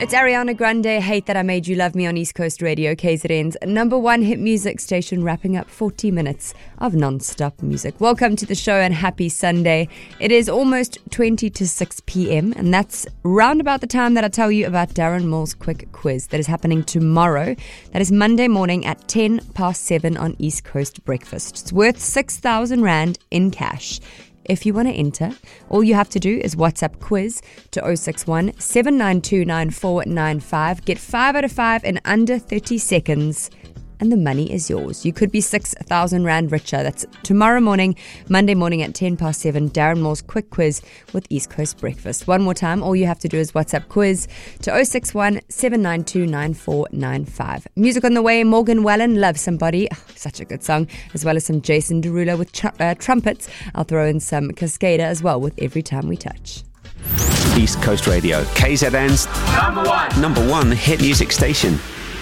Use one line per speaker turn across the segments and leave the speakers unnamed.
It's Ariana Grande, Hate That I Made You Love Me on East Coast Radio, KZN's number one hit music station, wrapping up 40 minutes of non-stop music. Welcome to the show and happy Sunday. It is almost 20 to 6 p.m. and that's round about the time that I tell you about Darren Moore's quick quiz that is happening tomorrow. That is Monday morning at 10 past 7 on East Coast Breakfast. It's worth 6,000 Rand in cash. If you want to enter, all you have to do is WhatsApp quiz to 061 792 9495. Get 5 out of 5 in under 30 seconds. And the money is yours. You could be 6,000 Rand richer. That's tomorrow morning, Monday morning at 10 past 7, Darren Moore's quick quiz with East Coast Breakfast. One more time, all you have to do is WhatsApp quiz to 061 792 9495. Music on the way, Morgan Wallen, Love Somebody. Oh, such a good song. As well as some Jason Derulo with trumpets. I'll throw in some Cascada as well with Every Time We Touch.
East Coast Radio, KZN's number one hit music station.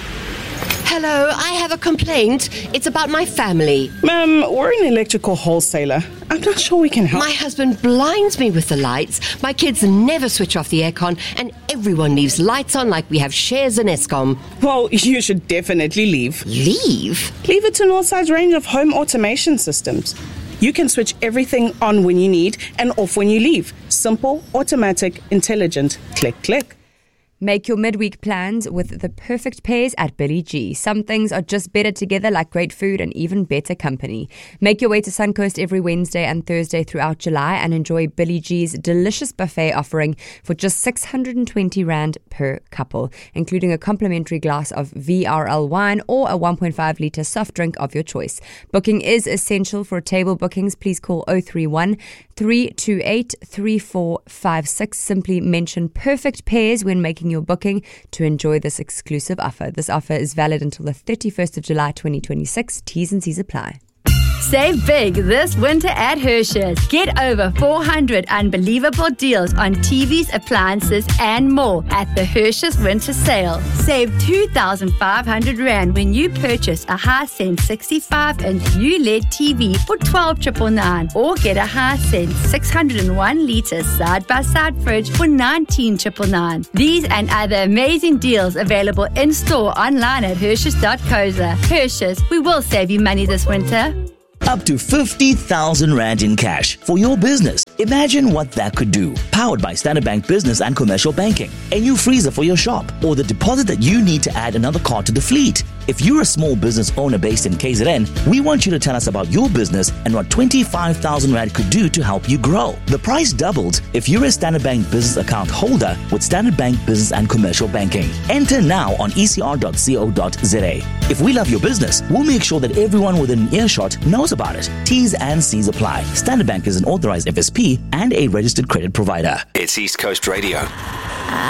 Hello, I have a complaint. It's about my family.
Ma'am, we're an electrical wholesaler. I'm not sure we can help.
My husband blinds me with the lights. My kids never switch off the aircon, and everyone leaves lights on like we have shares in Eskom.
Well, you should definitely leave.
Leave?
Leave it to Northside's range of home automation systems. You can switch everything on when you need and off when you leave. Simple, automatic, intelligent. Click, click.
Make your midweek plans with the perfect pairs at Billy G. Some things are just better together, like great food and even better company. Make your way to Suncoast every Wednesday and Thursday throughout July and enjoy Billy G's delicious buffet offering for just 620 Rand per couple, including a complimentary glass of VRL wine or a 1.5 litre soft drink of your choice. Booking is essential. For table bookings, please call 031 328 3456. Simply mention perfect pairs when making your booking to enjoy this exclusive offer. This offer is valid until the 31st of July 2026. T's and C's apply.
Save big this winter at Hershey's. Get over 400 unbelievable deals on TVs, appliances, and more at the Hershey's Winter Sale. Save 2,500 Rand when you purchase a Hisense 65-inch ULED TV for 12,999, or get a Hisense 601-litre side-by-side fridge for 19,999. These and other amazing deals available in-store, online at Hershey's.co.za. Hershey's, we will save you money this winter.
Up to 50,000 Rand in cash for your business. Imagine what that could do. Powered by Standard Bank Business and Commercial Banking. A new freezer for your shop, or the deposit that you need to add another car to the fleet. If you're a small business owner based in KZN, we want you to tell us about your business and what 25,000 Rand could do to help you grow. The price doubled if you're a Standard Bank Business account holder with Standard Bank Business and Commercial Banking. Enter now on ecr.co.za. If we love your business, we'll make sure that everyone within an earshot knows about it. T's and C's apply. Standard Bank is an authorized FSP and a registered credit provider.
It's East Coast Radio.